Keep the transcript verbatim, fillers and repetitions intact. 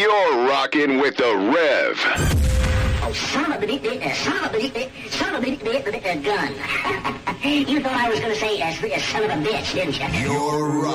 You're rocking with the Rev. Oh, son of a bitch, uh, son of a bitch, son of a bitch, uh, gun. You thought I was going to say uh, son of a bitch, didn't you? You're